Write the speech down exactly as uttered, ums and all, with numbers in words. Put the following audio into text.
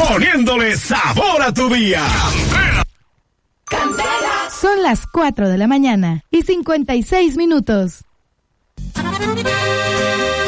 poniéndole sabor a tu día. Candela. Candela. Son las cuatro de la mañana y cincuenta y seis minutos.